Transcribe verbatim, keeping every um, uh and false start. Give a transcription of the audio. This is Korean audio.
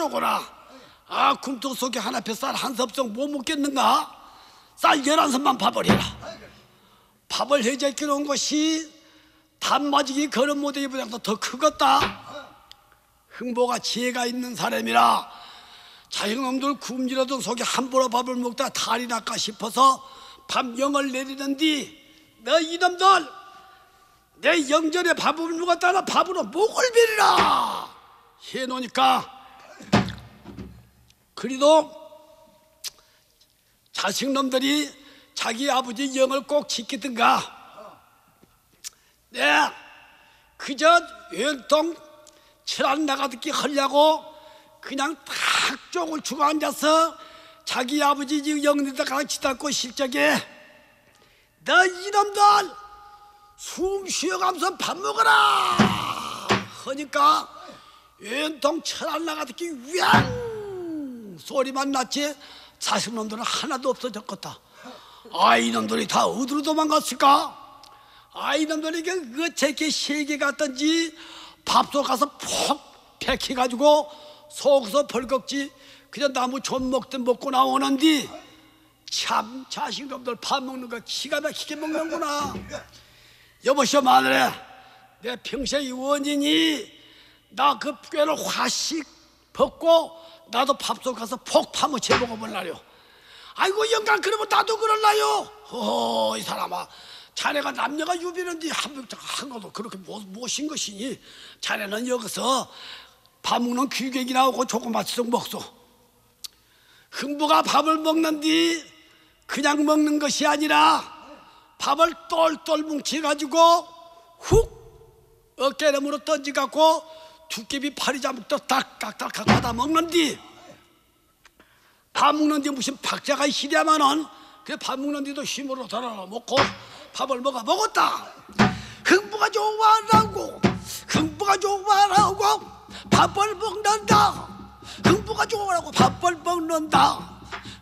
오거라. 아, 굶통 속에 하나 뱃살 한 섭성 못 먹겠는가? 쌀 열한 섭만 밥을 해라. 밥을 해제끼 놓은 것이 단마지기 그런 모델보다 더 크겠다. 흥보가 지혜가 있는 사람이라 자식놈들 굶주려던 속에 함부로 밥을 먹다 탈이 날까 싶어서 밤영을 내리는디, 너 이놈들 내 영전에 밥을 먹었다나 밥으로 목을 베리라 해놓으니까, 그래도 자식놈들이 자기 아버지 영을 꼭 지키든가, 네 그저 연통 철안 나가듣기 하려고 그냥 탁 쪽을 주고 앉아서 자기 아버지 영리다 같이 닦고 실적에, 너 이놈들 숨 쉬어가면서 밥 먹어라 하니까 연통 철안 나가듣기 위앙 소리만 났지 자식놈들은 하나도 없어졌겠다. 아, 이놈들이 다 어디로 도망갔을까? 아, 이놈들이 그 제게 세계 갔던지 밥솥 가서 푹 패키가지고 속에서 벌겋지 그냥 나무 좀 먹든 먹고 나오는디, 참 자식놈들 밥 먹는 거 기가 막히게 먹는구나. 여보시오 마누라, 내 평생의 원인이 나 그 꾀를 화씩 벗고 나도 밥솥 가서 폭 파묻혀 먹어볼라요. 아이고 영감, 그러면 나도 그럴라요. 허허, 이 사람아, 자네가 남녀가 유비는데 한, 한 것도 그렇게 무엇인 것이니? 자네는 여기서 밥 먹는 귀객이 나오고 조그맣게 먹소. 흥부가 밥을 먹는디 그냥 먹는 것이 아니라 밥을 똘똘 뭉쳐가지고 훅 어깨너머로 던져갖고 두께비 파리 잡고 딱딱딱 받아 먹는디, 밥 먹는데 무슨 박자가 있으랴마는 그 밥 먹는데도 힘으로 달아 먹고 밥을 먹어 먹었다. 흥부가 좋아라고, 흥부가 좋아라고 밥을 먹는다. 흥부가 좋아라고 밥을 먹는다.